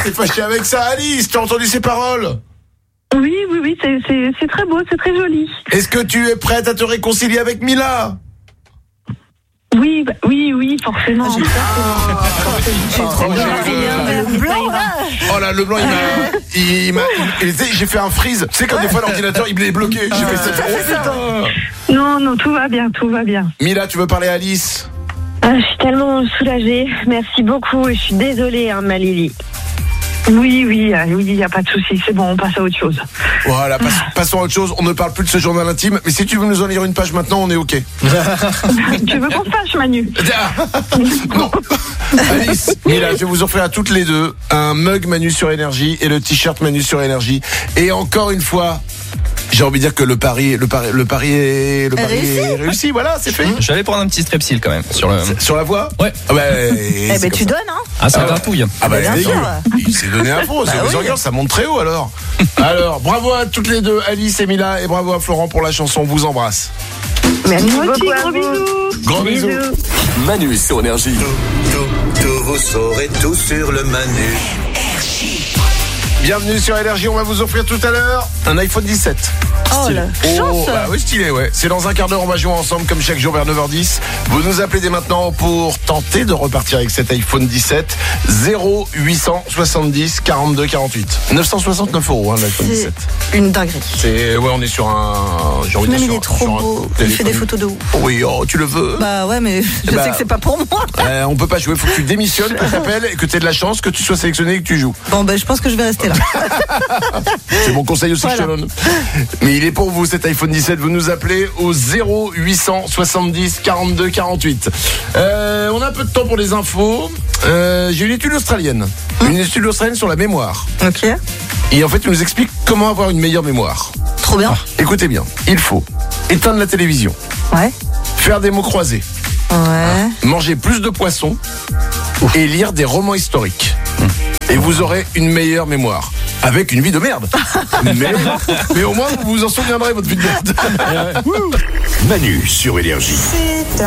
t'es fâchée avec ça, Alice. Tu as entendu ces paroles? Oui, c'est très beau, c'est très joli. Est-ce que tu es prête à te réconcilier avec Mila? Oui, forcément. J'ai trop le blanc là. Oh là, le blanc, j'ai fait un freeze. Tu sais, comme des fois l'ordinateur il est bloqué. J'ai fait cette. Oh putain. Non, tout va bien. Mila, tu veux parler à Alice? Je suis tellement soulagée. Merci beaucoup et je suis désolée, ma Lily. Oui, il n'y a pas de souci. C'est bon, on passe à autre chose. Voilà, passons à autre chose. On ne parle plus de ce journal intime. Mais si tu veux nous en lire une page maintenant, on est OK. Tu veux qu'on se fâche, Manu? Non. Alice, Mila, je vais vous offrir à toutes les deux un mug Manu sur Énergie et le t-shirt Manu sur Énergie. Et encore une fois, j'ai envie de dire que le pari est réussi. Voilà, c'est fait. Je vais aller prendre un petit strepsil quand même sur la voix. Ouais. Ah bah, tu donnes, hein. Ah, ça gratouille. Ah bah, bien sûr. Il s'est donné un faux. Ça monte très haut alors. Alors, bravo à toutes les deux, Alice et Mila, et bravo à Florent pour la chanson. On vous embrasse. Merci Moi aussi, beaucoup à gros vous. bisous. Gros bisous. Manu sur Énergie. Tout, vous saurez tout sur le Manu. Bienvenue sur Énergie, on va vous offrir tout à l'heure un iPhone 17. Oh la chance. Bah oui, stylé, ouais. C'est dans un quart d'heure, on va jouer ensemble comme chaque jour vers 9h10. Vous nous appelez dès maintenant pour tenter de repartir avec cet iPhone 17. 0870 42 48. 969 €, l'iPhone 17. Une dinguerie. On est sur un... Même il est trop beau. Il fait des photos de ouf. Oui, tu le veux? Bah ouais, mais je sais que c'est pas pour moi. On peut pas jouer, faut que tu démissionnes, que tu t'appelles et que tu aies de la chance, que tu sois sélectionné et que tu joues. Bon, je pense que je vais rester là. C'est mon conseil aussi, voilà. que je te donne. Mais il est pour vous cet iPhone 17. Vous nous appelez au 0870 42 48. On a un peu de temps pour les infos. J'ai une étude australienne. Une étude australienne sur la mémoire. Ok. Et en fait, il nous explique comment avoir une meilleure mémoire. Trop bien. Écoutez bien. Il faut éteindre la télévision. Ouais. Faire des mots croisés. Ouais. Manger plus de poissons. Et lire des romans historiques. Et vous aurez une meilleure mémoire. Avec une vie de merde. mais au moins, vous vous en souviendrez, votre vie de merde. Manu sur Énergie. C'est